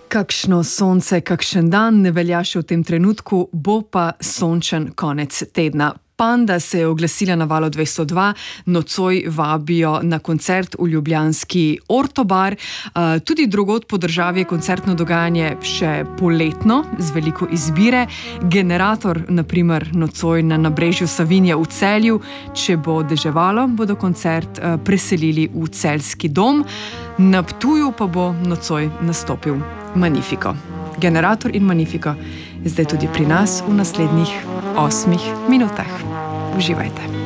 Kakšno sonce, kakšen dan ne velja še v tem trenutku, bo pa sončen konec tedna. Panda se je oglasila na Valu 202, nocoj vabijo na koncert v ljubljanski Ortobar. Tudi drugod po državi je koncertno dogajanje še poletno, z veliko izbire. Generator, na primer, nocoj na nabrežju Savinje v Celju. Če bo deževalo, bodo koncert preselili v Celjski dom. Na Ptuju pa bo nocoj nastopil Magnifico. Generator in Magnifico zdaj tudi pri nas v naslednjih 8 minutah. Uživajte.